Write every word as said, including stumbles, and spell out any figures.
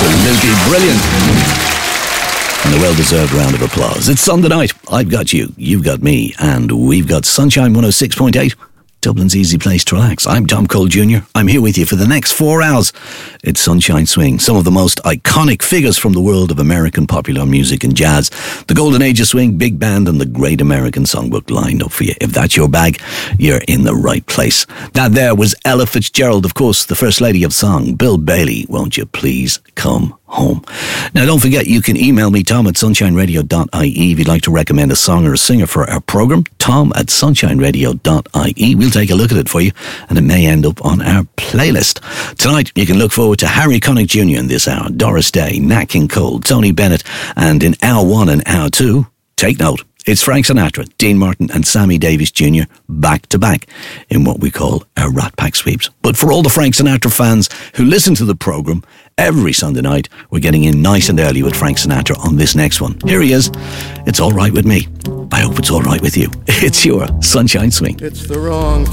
Absolutely brilliant. And a well-deserved round of applause. It's Sunday night. I've got you, you've got me, and we've got Sunshine one oh six point eight. Dublin's easy place to relax. I'm Tom Cole Junior I'm here with you for the next four hours. It's Sunshine Swing, some of the most iconic figures from the world of American popular music and jazz. The Golden Age of Swing, Big Band, and the Great American Songbook lined up for you. If that's your bag, you're in the right place. That there was Ella Fitzgerald, of course, the First Lady of Song. Bill Bailey, won't you please come home. Now, don't forget, you can email me, Tom at sunshine radio dot I E, if you'd like to recommend a song or a singer for our programme. Tom at sunshine radio dot I E. We'll take a look at it for you, and it may end up on our playlist. Tonight, you can look forward to Harry Connick Junior in this hour, Doris Day, Nat King Cole, Tony Bennett, and in hour one and hour two, take note, it's Frank Sinatra, Dean Martin and Sammy Davis Junior back to back in what we call our Rat Pack sweeps. But for all the Frank Sinatra fans who listen to the programme every Sunday night, we're getting in nice and early with Frank Sinatra on this next one. Here he is. It's all right with me. I hope it's all right with you. It's your Sunshine Swing. It's the wrong